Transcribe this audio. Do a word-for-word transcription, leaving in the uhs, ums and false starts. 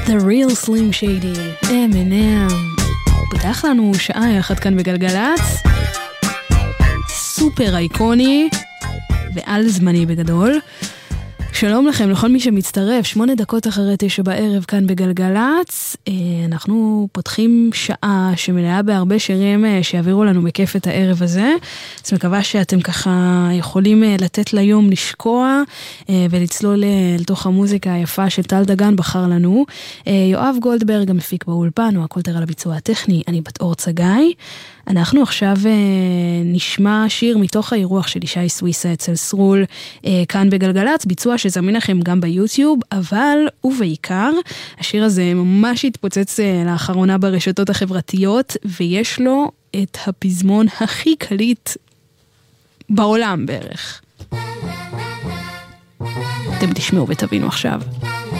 The real Slim Shady, Eminem. פותח לנו שעה יחד כאן בגלגלץ. סופר אייקוני ועל זמני בגדול. שלום לכם, לכל מי שמצטרף, שמונה דקות אחרי תשע בערב כאן בגלגלץ. אנחנו פותחים שעה שמלאה בהרבה שירים שיעבירו לנו בכיף את הערב הזה. אז מקווה שאתם ככה יכולים לתת ליום לשקוע ולצלול לתוך המוזיקה היפה שטל דגן בחר לנו. יואב גולדברג המפיק באולפן, הוא הקולטר על הביצוע הטכני, אני בת אור צגאי. אנחנו עכשיו נשמע שיר מתוך האירוח של ישי סוויסה אצל סרול כאן בגלגלץ, ביצוע שזמין לכם גם ביוטיוב, אבל ובעיקר השיר הזה ממש התפוצץ לאחרונה ברשתות החברתיות, ויש לו את הפזמון הכי קליט בעולם בערך. אתם תשמעו ותבינו עכשיו.